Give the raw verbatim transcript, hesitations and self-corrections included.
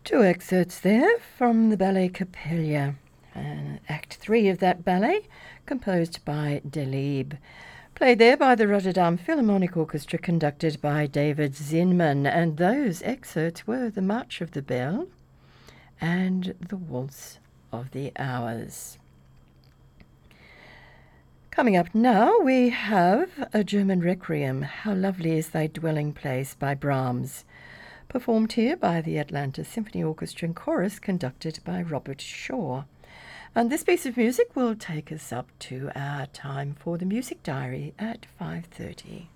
Two excerpts there from the ballet Coppelia, uh, Act Three of that ballet, composed by Delibes. Played there by the Rotterdam Philharmonic Orchestra, conducted by David Zinman, and those excerpts were the March of the Bell and the Waltz of the Hours. Coming up now, we have a German Requiem, How Lovely is Thy Dwelling Place by Brahms, performed here by the Atlanta Symphony Orchestra and Chorus, conducted by Robert Shaw. And this piece of music will take us up to our time for the Music Diary at five thirty.